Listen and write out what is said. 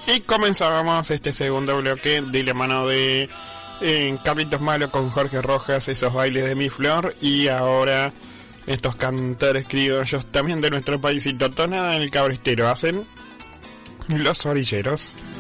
Y comenzábamos este segundo bloque de la mano de Carlitos Malo con Jorge Rojas, esos bailes de Mi Flor. Y ahora estos cantores criollos también de nuestro paísito, tonada en el cabrestero, hacen Los Orilleros.